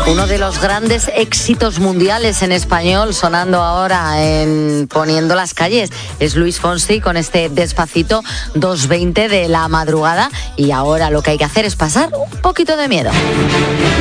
Uno de los grandes éxitos mundiales en español sonando ahora en Poniendo las calles es Luis Fonsi con este Despacito 2:20 de la madrugada, y ahora lo que hay que hacer es pasar un poquito de miedo.